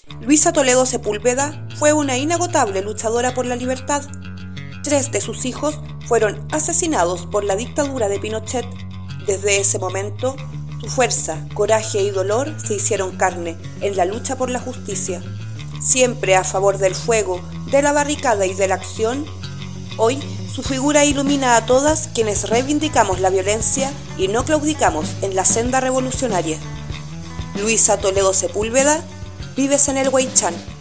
Luisa Toledo Sepúlveda fue una inagotable luchadora por la libertad. 3 de sus hijos fueron asesinados por la dictadura de Pinochet. Desde ese momento, su fuerza, coraje y dolor se hicieron carne en la lucha por la justicia. Siempre a favor del fuego, de la barricada y de la acción, hoy su figura ilumina a todas quienes reivindicamos la violencia y no claudicamos en la senda revolucionaria. Luisa Toledo Sepúlveda, vives en el Huaychán.